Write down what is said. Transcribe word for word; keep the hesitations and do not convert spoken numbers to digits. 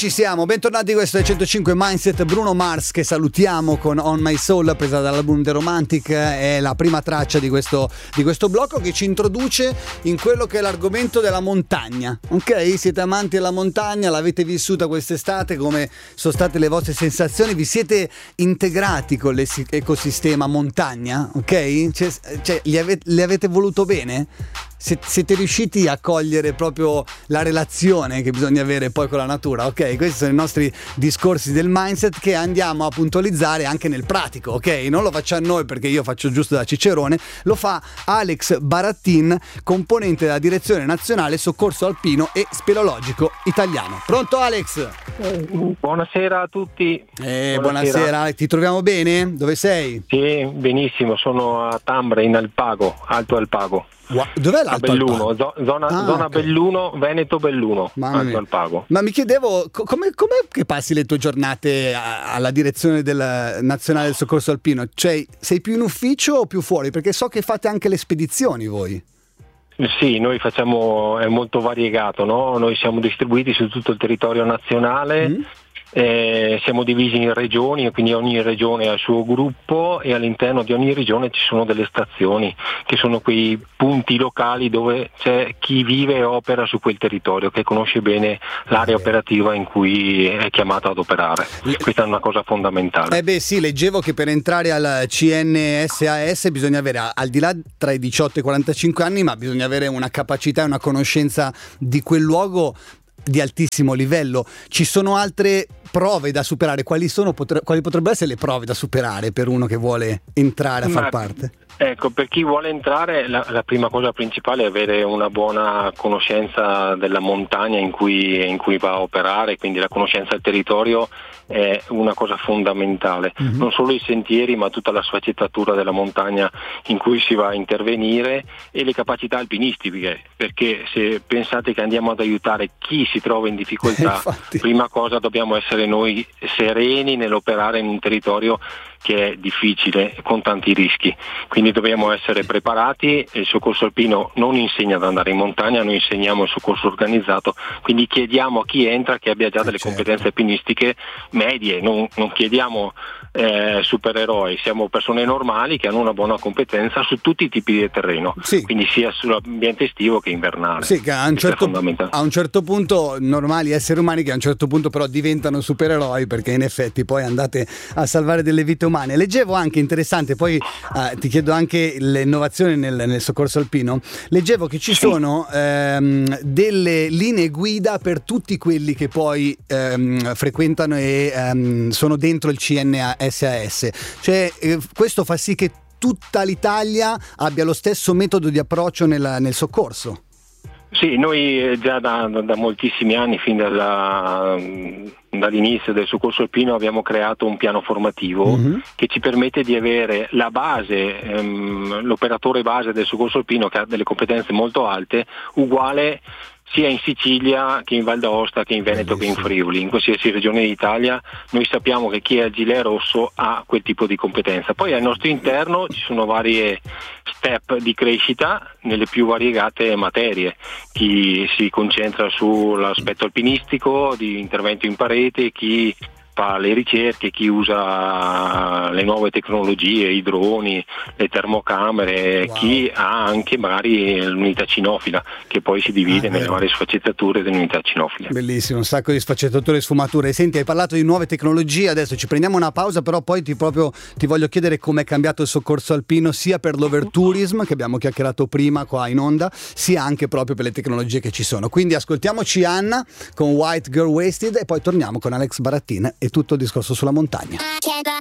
ci siamo, bentornati, questo è centocinque Mindset. Bruno Mars che salutiamo con On My Soul, presa dall'album The Romantic, è la prima traccia di questo, di questo blocco che ci introduce in quello che è l'argomento della montagna. Ok? Siete amanti della montagna, l'avete vissuta quest'estate, come sono state le vostre sensazioni? Vi siete integrati con l'ecosistema montagna? Ok? Cioè, cioè li avete, li avete voluto bene? Siete riusciti a cogliere proprio la relazione che bisogna avere poi con la natura? Ok, questi sono i nostri discorsi del mindset che andiamo a puntualizzare anche nel pratico, ok? Non lo facciamo noi perché io faccio giusto da cicerone, lo fa Alex Barattin, componente della Direzione Nazionale Soccorso Alpino e Speleologico Italiano. Pronto Alex? Buonasera a tutti. Eh, buonasera. buonasera, ti troviamo bene? Dove sei? Sì, benissimo, sono a Tambre in Alpago, Alto Alpago. Wow. Dov'è l'Alto Belluno, Alpago? Zo- zona, ah, zona okay. Belluno, Veneto Belluno, Mamma Alto mia. Alpago. Ma mi chiedevo, co- come com'è che passi le tue giornate a- alla direzione del Nazionale del Soccorso Alpino? Cioè, sei più in ufficio o più fuori? Perché so che fate anche le spedizioni voi. Sì, noi facciamo, è molto variegato, no? Noi siamo distribuiti su tutto il territorio nazionale. Mm. Eh, siamo divisi in regioni e quindi ogni regione ha il suo gruppo e all'interno di ogni regione ci sono delle stazioni che sono quei punti locali dove c'è chi vive e opera su quel territorio, che conosce bene l'area operativa in cui è chiamato ad operare. Questa è una cosa fondamentale. Eh beh sì, leggevo che per entrare al C N S A S bisogna avere, al di là tra i diciotto e i quarantacinque anni, ma bisogna avere una capacità e una conoscenza di quel luogo di altissimo livello. Ci sono altre prove da superare? Quali sono, potre, quali potrebbero essere le prove da superare per uno che vuole entrare a far Ma, parte? Ecco, per chi vuole entrare la, la prima cosa principale è avere una buona conoscenza della montagna in cui, in cui va a operare, quindi la conoscenza del territorio è una cosa fondamentale. Mm-hmm. Non solo i sentieri, ma tutta la sfaccettatura della montagna in cui si va a intervenire e le capacità alpinistiche, perché se pensate che andiamo ad aiutare chi si trova in difficoltà, prima cosa dobbiamo essere noi sereni nell'operare in un territorio che è difficile, con tanti rischi, quindi dobbiamo essere preparati. Il soccorso alpino non insegna ad andare in montagna, noi insegniamo il soccorso organizzato, quindi chiediamo a chi entra che abbia già delle certo. competenze alpinistiche medie, non, non chiediamo eh, supereroi, siamo persone normali che hanno una buona competenza su tutti i tipi di terreno, sì. quindi sia sull'ambiente estivo che invernale. Sì, che a un, certo, a un certo punto normali esseri umani che a un certo punto però diventano supereroi, perché in effetti poi andate a salvare delle vite umane. Leggevo anche, interessante, poi eh, ti chiedo anche l'innovazione nel, nel soccorso alpino, leggevo che ci sono ehm, delle linee guida per tutti quelli che poi ehm, frequentano e ehm, sono dentro il C N S A S, cioè eh, questo fa sì che tutta l'Italia abbia lo stesso metodo di approccio nel, nel soccorso. Sì, noi già da, da moltissimi anni, fin dalla, dall'inizio del soccorso alpino, abbiamo creato un piano formativo mm-hmm. che ci permette di avere la base, ehm, l'operatore base del soccorso alpino, che ha delle competenze molto alte, uguale sia in Sicilia che in Val d'Aosta che in Veneto Bellissimo. Che in Friuli, in qualsiasi regione d'Italia. Noi sappiamo che chi è al gilet rosso ha quel tipo di competenza. Poi al nostro interno ci sono varie step di crescita nelle più variegate materie. Chi si concentra sull'aspetto alpinistico, di intervento in parete, chi fa le ricerche, chi usa le nuove tecnologie, i droni, le termocamere, wow. chi ha anche magari l'unità cinofila, che poi si divide ah, nelle varie sfaccettature dell'unità cinofila. Bellissimo, un sacco di sfaccettature e sfumature. Senti, hai parlato di nuove tecnologie, adesso ci prendiamo una pausa, però poi ti proprio ti voglio chiedere come è cambiato il soccorso alpino, sia per l'overtourism che abbiamo chiacchierato prima qua in onda, sia anche proprio per le tecnologie che ci sono. Quindi ascoltiamoci Anna con White Girl Wasted e poi torniamo con Alex Barattin e tutto il discorso sulla montagna.